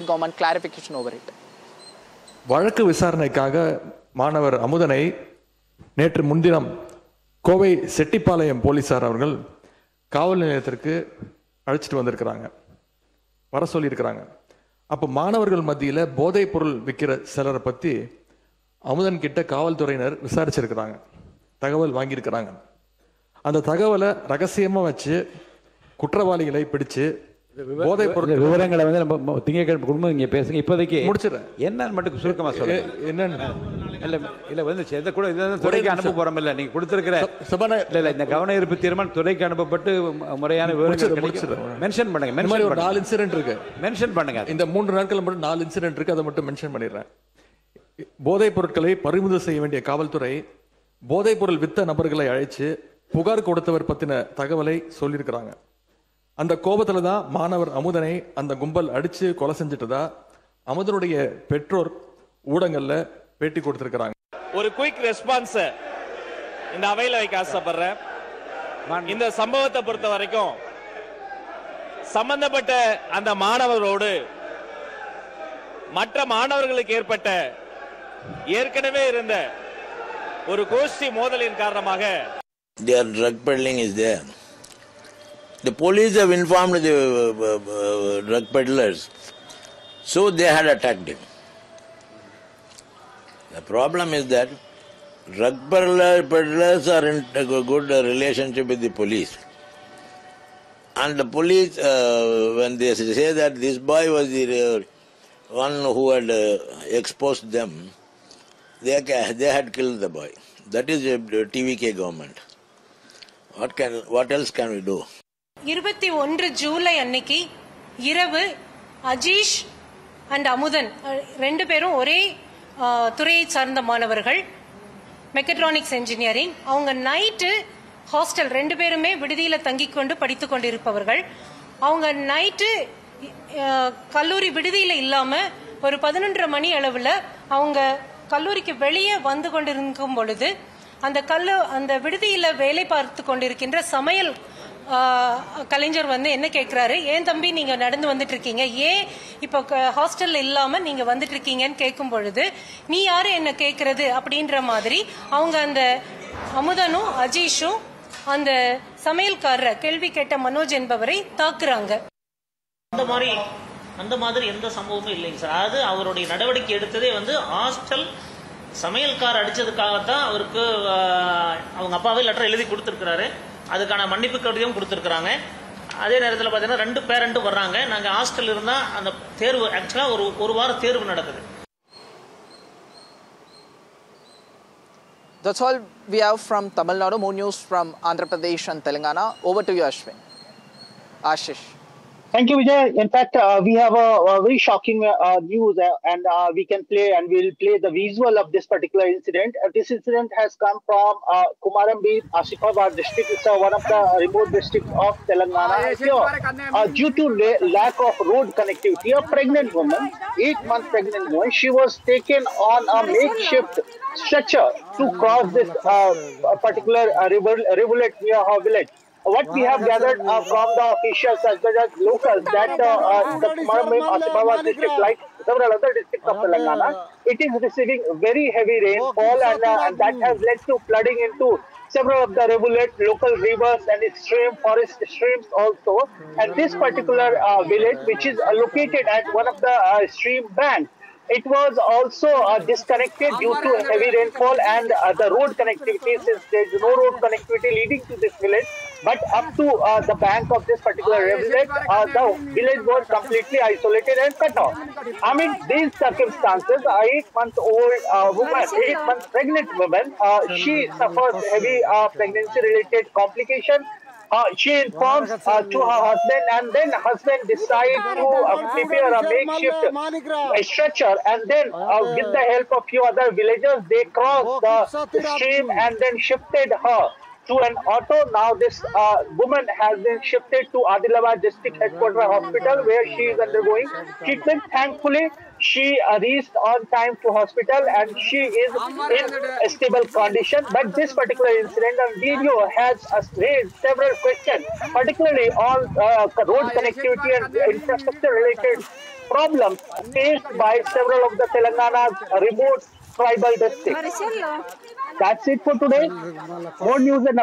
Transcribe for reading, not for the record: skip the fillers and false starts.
government clarification over it. வழக்கு விசாரணைக்காக மாணவர் அமுதனை நேற்று முன்தினம் கோவை செட்டிப்பாளையம் போலீசார் அவர்கள் காவல் நிலையத்திற்கு அழைச்சிட்டு வந்திருக்கிறாங்க, வர சொல்லியிருக்கிறாங்க. அப்போ மாணவர்கள் மத்தியில் போதைப் பொருள் விற்கிற சிலரை பற்றி அமுதன் கிட்ட காவல்துறையினர் விசாரிச்சிருக்கிறாங்க, தகவல் வாங்கியிருக்கிறாங்க. அந்த தகவலை ரகசியமாக வச்சு குற்றவாளிகளை பிடிச்சு போதைப் பொருள் விவரங்களை வந்து நம்ம திங்கட்கிழமை குடும்பம் இங்கே பேசுங்க. இப்போதைக்கு முடிச்சிடறேன். என்னன்னு மட்டும் சுருக்கமாக சொல்லுங்க. என்னன்னு இல்லை வந்து எதை கூட இதான் துறைக்கு அனுப்ப போகிறோம். இல்லை நீங்கள் கொடுத்துருக்கிற இல்லை இந்த கவன ஈர்ப்பு தீர்மானம் துறைக்கு அனுப்பப்பட்டு முறையான விவரங்கள் மென்ஷன் பண்ணுங்க. ஒரு 4 இன்சிடென்ட் இருக்கு, மென்ஷன் பண்ணுங்க. இந்த 3 நாட்கள் மட்டும் 4 இன்சிடென்ட் இருக்கு, அதை மட்டும் மென்ஷன் பண்ணிடுறேன். போதைப் பொருட்களை பறிமுதல் செய்ய வேண்டிய காவல்துறை போதைப் பொருள் வித்த நபர்களை அழைச்சு புகார் கொடுத்தவர் பத்தின தகவலை சொல்லியிருக்கிறாங்க. அந்த கோபத்துல தான் மாணவர் அமுதனை அந்த கும்பல் அடிச்சு கொலை செஞ்சிட்டதா அமுதனுடைய பெற்றோர் ஊடகங்கள்ல பேட்டி கொடுத்திருக்கிறாங்க. ஒரு குயிக் ரெஸ்பான்ஸ் இந்த அவையில வைக்க ஆசைப்படுறேன். இந்த சம்பவத்தை பொறுத்த வரைக்கும் சம்பந்தப்பட்ட அந்த மாணவரோடு மற்ற மாணவர்களுக்கு ஏற்பட்ட ஏற்கனவே இருந்த ஒரு கோஷ்டி மோதலின் காரணமாக their drug peddling is there. The police have informed the drug peddlers, so they had attacked him. The problem is that drug peddlers are in a good relationship with the police. And the police, when they say that this boy was the one who had exposed them, they had killed the boy. That is the TVK government. What else can we do? 21 July அன்னைக்கு இரவு Ajeesh and Amudhan 2 பேரும் ஒரே துறையை சார்ந்த மாணவர்கள், mechatronics engineering. அவங்க night hostel 2 பேருமே விடுதியில் தங்கிக் கொண்டு படித்துக் கொண்டிருப்பவர்கள். அவங்க நைட்டு கல்லூரி விடுதியில் இல்லாம ஒரு 11:30 மணி அளவில் அவங்க கல்லூரிக்கு வெளியே வந்து கொண்டிருக்கும் பொழுது அந்த விடுதியில வேலை பார்த்து கொண்டிருக்கின்ற சமையல் கலைஞர் வந்து என்ன கேட்கிறாரு, ஏன் தம்பி நீங்க நடந்து வந்துட்டு இருக்கீங்க, ஏன் இப்போ ஹாஸ்டல்ல இல்லாம நீங்க வந்துட்டு இருக்கீங்கன்னு கேட்கும் பொழுது, நீ யாரு என்ன கேட்கறது அப்படின்ற மாதிரி அவங்க அந்த அமுதனும் அஜீஷும் அந்த சமையல்காரரை கேள்வி கேட்ட மனோஜ் என்பவரை தாக்குறாங்க. அந்த மாதிரி எந்த சம்பவமும் இல்லைங்க சார். அது அவருடைய நடவடிக்கை எடுத்ததே வந்து ஹாஸ்டல் சமையல்கார் அடிச்சதுக்காகத்தான் அவருக்கு அவங்க அப்பாவே லெட்டர் எழுதி கொடுத்துருக்கிறாரு. அதுக்கான மன்னிப்பு கடிதம் கொடுத்துருக்குறாங்க. அதே நேரத்தில் பார்த்தீங்கன்னா 2 பேரண்ட்டும் வர்றாங்க. நாங்கள் ஹாஸ்டல் இருந்தால் அந்த தேர்வு ஆக்சுவலாக ஒரு வாரம் தேர்வு நடக்குது. That's all we have from Tamil Nadu. More news from Andhra Pradesh and Telangana. Over to you, Ashwin. Ashish. Thank you, Vijay. In fact, we have a very shocking news, and we can play and we'll play the visual of this particular incident. This incident has come from Kumarambir, Asifabad district. It's one of the remote districts of Telangana. Here, due to lack of road connectivity, a pregnant woman, 8-month pregnant woman, she was taken on a makeshift stretcher to cross this particular rivulet near her village. What we have gathered from the officials as well as locals that the Kumarambir Asifabad district, like several other districts of Telangana, it is receiving very heavy rainfall, and that has led to flooding into several of the rivulet, local rivers and forest streams also. And this particular village, which is located at one of the stream banks, it was also disconnected due to heavy rainfall and the road connectivity, since there is no road connectivity leading to this village. But up to the bank of this particular rivulet, the village was completely isolated and cut off. I mean, these circumstances, a 8-month-old woman, 8-month pregnant woman, she suffers heavy pregnancy-related complications. She informs to her husband, and then husband decides to prepare a makeshift stretcher, and then with the help of few other villagers, they crossed the stream and then shifted her to an auto. Now this woman has been shifted to Adilabad District Headquarters Hospital where she is undergoing treatment. Thankfully, she reached on time to hospital and she is in a stable condition. But this particular incident on video has raised several questions, particularly on road connectivity and infrastructure related problems faced by several of the Telangana's remote tribal districts. That's it for today. More news and